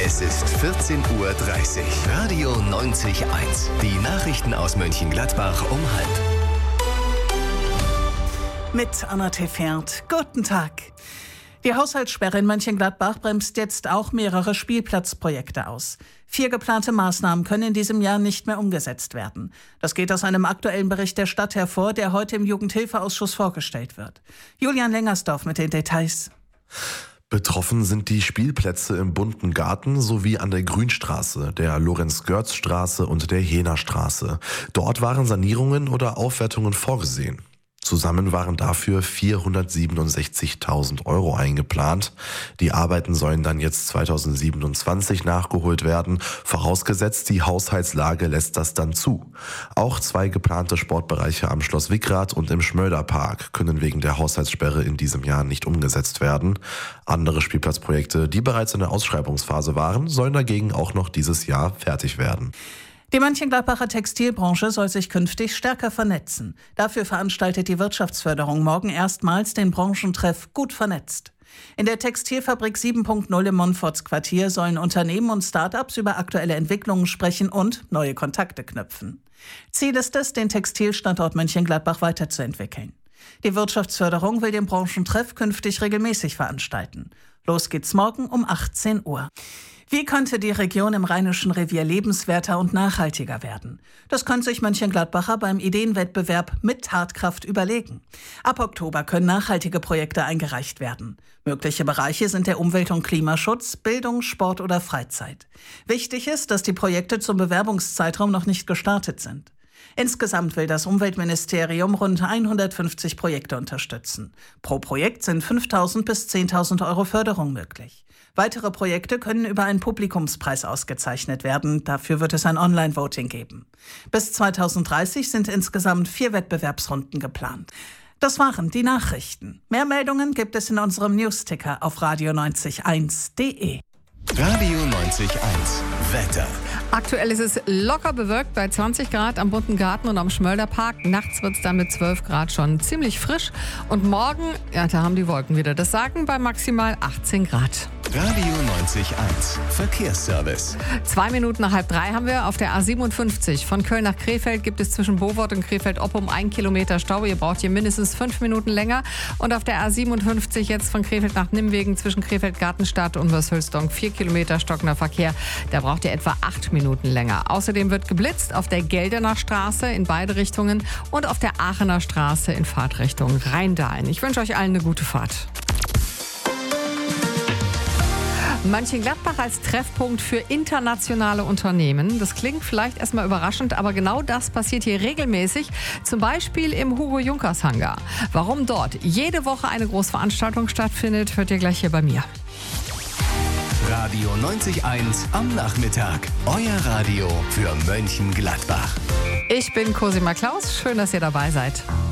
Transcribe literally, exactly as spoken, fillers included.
Es ist vierzehn Uhr dreißig. Radio neunzig Komma eins. Die Nachrichten aus Mönchengladbach um halb. Mit Anna Tefert. Guten Tag. Die Haushaltssperre in Mönchengladbach bremst jetzt auch mehrere Spielplatzprojekte aus. Vier geplante Maßnahmen können in diesem Jahr nicht mehr umgesetzt werden. Das geht aus einem aktuellen Bericht der Stadt hervor, der heute im Jugendhilfeausschuss vorgestellt wird. Julian Lengersdorf mit den Details. Betroffen sind die Spielplätze im Bunten Garten sowie an der Grünstraße, der Lorenz-Görz-Straße und der Jena-Straße. Dort waren Sanierungen oder Aufwertungen vorgesehen. Zusammen waren dafür vierhundertsiebenundsechzigtausend Euro eingeplant. Die Arbeiten sollen dann jetzt zweitausendsiebenundzwanzig nachgeholt werden, vorausgesetzt die Haushaltslage lässt das dann zu. Auch zwei geplante Sportbereiche am Schloss Wickrath und im Schmölderpark können wegen der Haushaltssperre in diesem Jahr nicht umgesetzt werden. Andere Spielplatzprojekte, die bereits in der Ausschreibungsphase waren, sollen dagegen auch noch dieses Jahr fertig werden. Die Mönchengladbacher Textilbranche soll sich künftig stärker vernetzen. Dafür veranstaltet die Wirtschaftsförderung morgen erstmals den Branchentreff Gut vernetzt. In der Textilfabrik sieben Punkt null im Montfortsquartier sollen Unternehmen und Start-ups über aktuelle Entwicklungen sprechen und neue Kontakte knüpfen. Ziel ist es, den Textilstandort Mönchengladbach weiterzuentwickeln. Die Wirtschaftsförderung will den Branchentreff künftig regelmäßig veranstalten. Los geht's morgen um achtzehn Uhr. Wie könnte die Region im Rheinischen Revier lebenswerter und nachhaltiger werden? Das können sich Mönchengladbacher beim Ideenwettbewerb mit Tatkraft überlegen. Ab Oktober können nachhaltige Projekte eingereicht werden. Mögliche Bereiche sind der Umwelt- und Klimaschutz, Bildung, Sport oder Freizeit. Wichtig ist, dass die Projekte zum Bewerbungszeitraum noch nicht gestartet sind. Insgesamt will das Umweltministerium rund hundertfünfzig Projekte unterstützen. Pro Projekt sind fünftausend bis zehntausend Euro Förderung möglich. Weitere Projekte können über einen Publikumspreis ausgezeichnet werden. Dafür wird es ein Online-Voting geben. Bis zweitausenddreißig sind insgesamt vier Wettbewerbsrunden geplant. Das waren die Nachrichten. Mehr Meldungen gibt es in unserem Newsticker auf radio neunzig eins punkt de. Radio neunzig Komma eins. Wetter. Aktuell ist es locker bewölkt bei zwanzig Grad am Bunten Garten und am Schmölderpark. Nachts wird es dann mit zwölf Grad schon ziemlich frisch. Und morgen, ja, da haben die Wolken wieder das Sagen bei maximal achtzehn Grad. Radio neunzig Komma eins. Verkehrsservice. Zwei Minuten nach halb drei haben wir auf der A siebenundfünfzig. Von Köln nach Krefeld gibt es zwischen Bowort und Krefeld-Oppum ein Kilometer Stau. Ihr braucht hier mindestens fünf Minuten länger. Und auf der A siebenundfünfzig jetzt von Krefeld nach Nimwegen zwischen Krefeld-Gartenstadt und Wörshölsdonk vier Kilometer stockender Verkehr. Da braucht ihr etwa acht Minuten länger. Außerdem wird geblitzt auf der Gelderner Straße in beide Richtungen und auf der Aachener Straße in Fahrtrichtung Rheindahlen. Ich wünsche euch allen eine gute Fahrt. Mönchengladbach als Treffpunkt für internationale Unternehmen. Das klingt vielleicht erstmal überraschend, aber genau das passiert hier regelmäßig. Zum Beispiel im Hugo Junkers Hangar. Warum dort jede Woche eine Großveranstaltung stattfindet, hört ihr gleich hier bei mir. Radio neunzig Komma eins am Nachmittag. Euer Radio für Mönchengladbach. Ich bin Cosima Klaus. Schön, dass ihr dabei seid.